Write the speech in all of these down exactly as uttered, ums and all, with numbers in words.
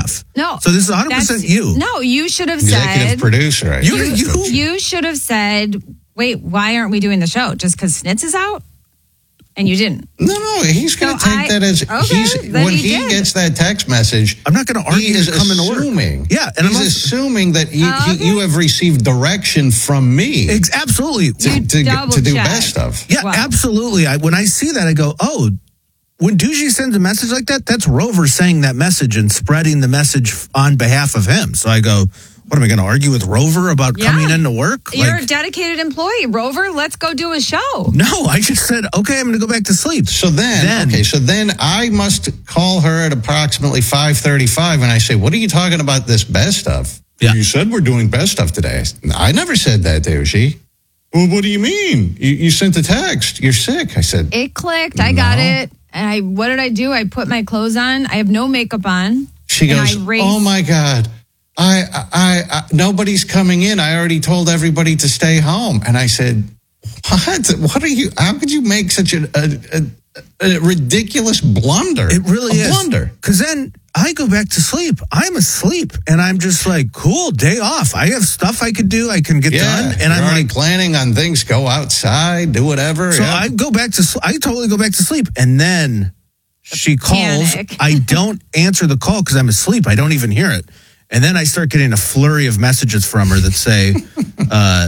behalf. No. So this is one hundred percent that's- you. No, you should have Executive said. producer. I You- think. you- You should have said, wait, why aren't we doing the show? Just because Snitz is out? And you didn't. No, no, he's going to So take I- that as okay, he's then when he he did. gets that text message. I'm not going to He argue is to come in order. assuming. Yeah, and he's I'm also- assuming that he, Oh, he, okay. you have received direction from me Ex- absolutely. to, You to, double to do check. best of. Yeah, Wow. absolutely. I, when I see that, I go, oh, when Doogie sends a message like that, that's Rover saying that message and spreading the message on behalf of him. So I go, what am I going to argue with Rover about Yeah. coming into work? You're a Like, dedicated employee. Rover, let's go do a show. no, I just said, okay, I'm going to go back to sleep. So then, Then- okay, so then I must call her at approximately five thirty-five, and I say, "What are you talking about this best of? Yeah. You said we're doing best of today." I never said that, Doogie. Well, what do you mean? You, you sent a text. You're sick. I said, It clicked. I got No. it. And I, what did I do? I put my clothes on. I have no makeup on. She And goes, I raced- "Oh my God, I, I, I, nobody's coming in. I already told everybody to stay home." And I said, "What? What are you? How could you make such a, a, a, a ridiculous blunder? It really a is. blunder." Because then I go back to sleep. I'm asleep. And I'm just like, cool, day off. I have stuff I could do. I can get Yeah, done. And you're I'm already like, planning on things. Go outside, do whatever. so yeah. I go back to sleep. I totally go back to sleep. And then she calls. panic. I don't answer the call because I'm asleep. I don't even hear it. And then I start getting a flurry of messages from her that say, uh,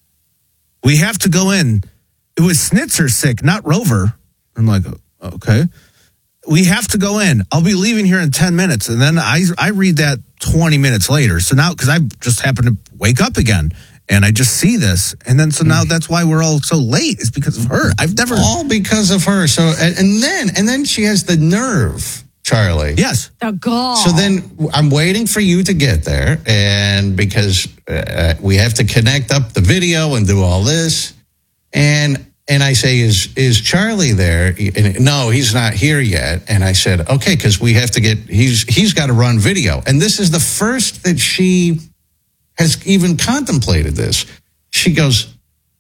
we have to go in. It was Snitzer sick, not Rover. I'm like, okay. We have to go in. I'll be leaving here in ten minutes. And then I I read that twenty minutes later. So now, because I just happened to wake up again and I just see this. And then, so now that's why we're all so late is because of her. I've never. all because of her. So and, and then and then she has the nerve, Charlie. Yes. The goal. So then I'm waiting for you to get there, and because uh, we have to connect up the video and do all this, and and I say, is is Charlie there? And no, he's not here yet. And I said, okay, because we have to get he's he's got to run video, and this is the first that she has even contemplated this. She goes,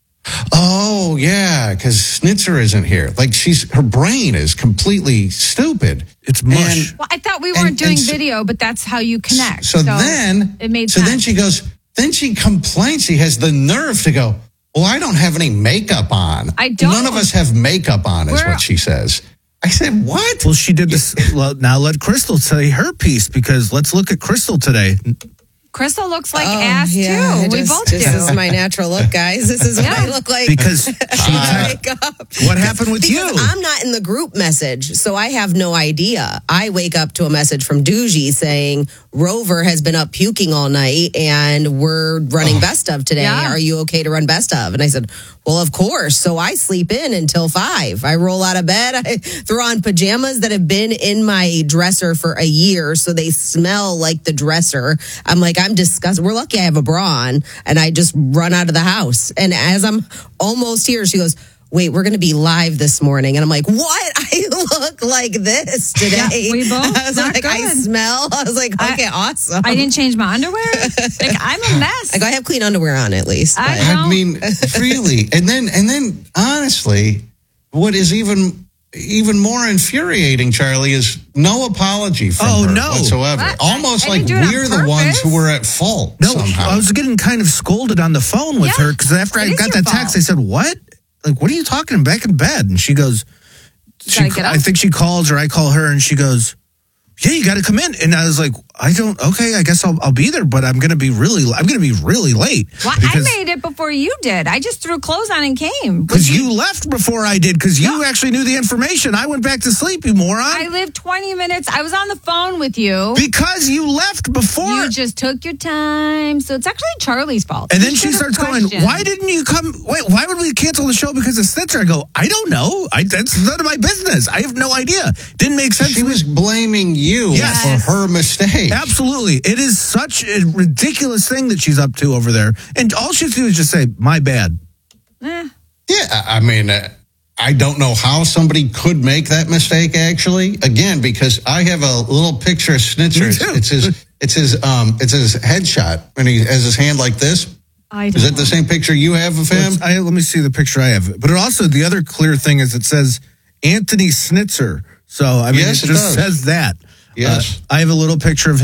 oh yeah, because Snitzer isn't here. Like she's her brain is completely stupid. It's mush. And- Well, I thought we And- weren't doing and so- video, but that's how you connect. So, then, it made so sense. then she goes, then she complains. She has the nerve to go, well, I don't have any makeup on. I don't. None of us have makeup on, is We're- what she says. I said, what? Well, she did this. Well, now let Crystal say her piece because let's look at Crystal today. Crystal looks like Oh, ass yeah, I too. We just- both do. This is my natural look, guys. This is what I look like. Because she I text- wake up. what happened with Because you? I'm not in the group message, so I have no idea. I wake up to a message from Doogie saying Rover has been up puking all night and we're running best of today. Yeah. Are you okay to run best of? And I said, well, of course. So I sleep in until five. I roll out of bed. I throw on pajamas that have been in my dresser for a year, so they smell like the dresser. I'm like, I'm disgusted. We're lucky I have a bra on, and I just run out of the house. And as I'm almost here, she goes, wait, we're going to be live this morning. And I'm like, what? I look like this today. Yeah, we both I was not like, I good. smell. I was like, I- okay, awesome. I didn't change my underwear. Like I'm a mess. Like, I have clean underwear on at least. I- but- I No. mean, really. And then, and then, honestly, what is even even more infuriating, Charlie, is no apology from Oh, her no. whatsoever. What? Almost I like didn't do it on we're the ones purpose. who were at fault No, somehow. I was getting kind of scolded on the phone with Yeah, her because after it I is got your that text, fault. I said, what? Like, what are you talking? I'm back in bed. And she goes, she, gotta get up. I think she calls or I call her and she goes, yeah, you got to come in. And I was like, I don't, okay, I guess I'll, I'll be there, but I'm going to be really, I'm going to be really late. Well, I made it before you did. I just threw clothes on and came. Because you left before I did, because you actually knew the information. I went back to sleep, you moron. I lived twenty minutes. I was on the phone with you. because you left before. You just took your time. So it's actually Charlie's fault. And You then she should have starts going, questioned. why didn't you come? Wait, why would we cancel the show because of Snitzer? I go, I don't know. I, that's none of my business. I have no idea. Didn't make sense. She was blaming you Yes. for her mistake. Absolutely. It is such a ridiculous thing that she's up to over there. And all she has to do is just say, my bad. Eh. Yeah, I mean, uh, I don't know how somebody could make that mistake. Actually, again, because I have a little picture of Snitzer. Me too. It's his, it's his, um, it's his headshot, and he has his hand like this. I Is don't that the same picture you have of him? Let's- I, let me see the picture I have. But it also, the other clear thing is it says Anthony Snitzer. So, I mean, Yes, it it just does. says that. Yes. Uh, I have a little picture of him.